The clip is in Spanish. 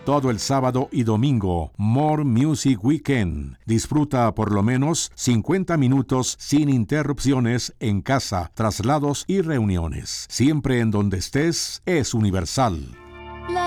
todo el sábado y domingo. More Music Weekend. Disfruta por lo menos 50 minutos sin interrupciones en casa, traslados y reuniones. Siempre en donde estés, es Universal.